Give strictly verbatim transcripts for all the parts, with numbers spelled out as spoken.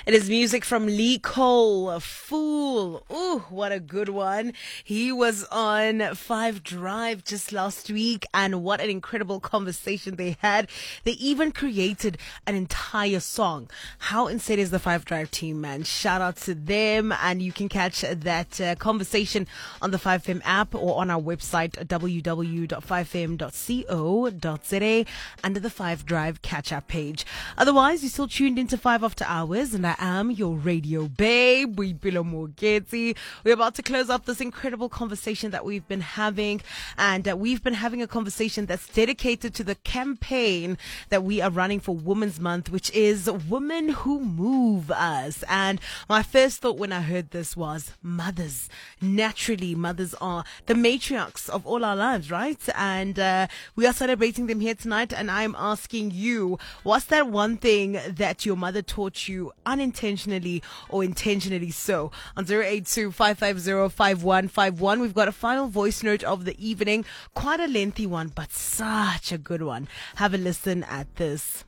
It is music from Lee Cole, Fool. Ooh, what a good one. He was on Five Drive just last week, and what an incredible conversation they had. They even created an entire song. How insane is the Five Drive team, man? Shout out to them, and you can catch that uh, conversation on the five F M app or on our website, w w w dot five f m dot co dot z a, under the Five Drive catch-up page. Otherwise, you're still tuned into Five After Hours, and I am your radio babe, Boipelo Mogeti. We're about to close up this incredible conversation that we've been having, and uh, we've been having a conversation that's dedicated to the campaign that we are running for Women's Month, which is Women Who Move Us. And my first thought when I heard this was mothers. Naturally, mothers are the matriarchs of all our lives, right? And uh, we are celebrating them here tonight, and I'm asking you, what's that one thing that your mother taught you unintentionally or intentionally so? On zero eight two, five five zero, five one five one, we've got a final voice note of the evening. Quite a lengthy one, but such a good one. Have a listen at this.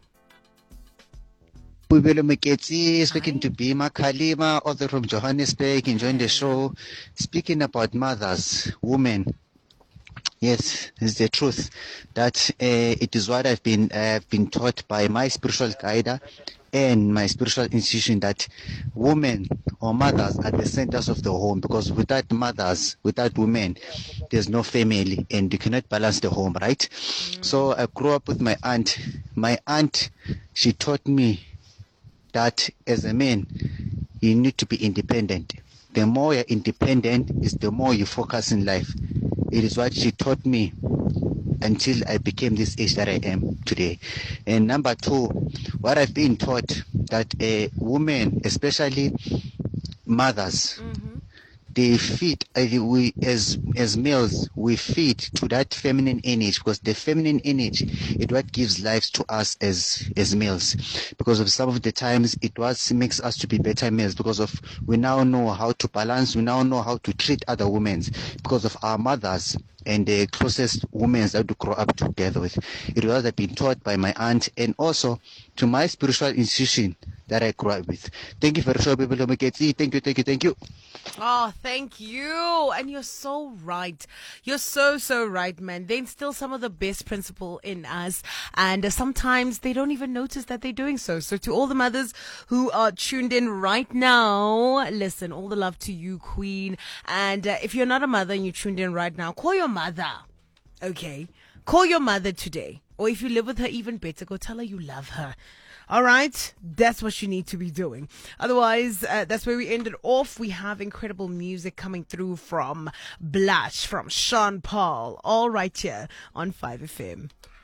Boipelo Mogeti, speaking to Bima Kalima, author from Johannesburg, enjoying the show. Speaking about mothers, women. Yes, it's the truth that uh, it is what I've been uh, been taught by my spiritual guide and my spiritual institution, that women or mothers are the centers of the home, because without mothers, without women, there's no family and you cannot balance the home, right? Mm. So I grew up with my aunt. My aunt, she taught me that as a man, you need to be independent. The more you're independent is the more you focus in life. It is what she taught me until I became this age that I am today. And number two, what I've been taught, that a woman, especially mothers, mm-hmm. they feed, uh, we as as males, we feed to that feminine energy, because the feminine energy is what gives life to us as as males. Because of some of the times it was makes us to be better males, because of we now know how to balance, we now know how to treat other women, because of our mothers and the closest women that we grow up together with. It was I've been taught by my aunt, and also to my spiritual institution that I grew up with. Thank you for the show, people. Thank you, thank you, thank you, thank you. Oh, thank you. And you're so right. You're so, so right, man. They instill some of the best principle in us, and uh, sometimes they don't even notice that they're doing so. So to all the mothers who are tuned in right now, listen, all the love to you, Queen. And uh, if you're not a mother and you're tuned in right now, call your mother. Okay? Call your mother today. Or if you live with her, even better, go tell her you love her. All right, that's what you need to be doing. Otherwise, uh, that's where we ended off. We have incredible music coming through from Blush, from Sean Paul, all right here on five F M.